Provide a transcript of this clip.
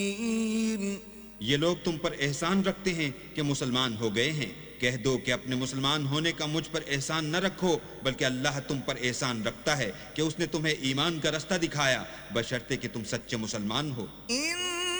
ये लोग तुम पर एहसान रखते हैं कि मुसलमान हो गए हैं। कह दो कि अपने मुसलमान होने का मुझ पर एहसान न रखो, बल्कि अल्लाह तुम पर एहसान रखता है कि उसने तुम्हें ईमान का रास्ता दिखाया, बशर्ते कि तुम सच्चे मुसलमान हो।